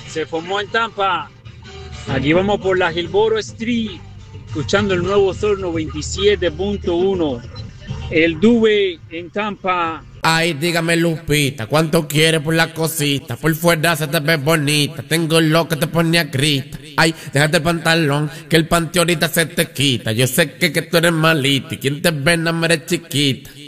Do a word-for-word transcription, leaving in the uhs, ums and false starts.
se formó en Tampa. Aquí vamos por la Gilboro Street, escuchando el nuevo Sol noventa y siete punto uno. El Dube en Tampa. Ay, dígame Lupita, ¿cuánto quieres por la cosita? Por fuera se te ve bonita, tengo lo que te pone a grita. Ay, déjate el pantalón, que el panty ahorita se te quita. Yo sé que, que tú eres malita y quien te ve no eres chiquita.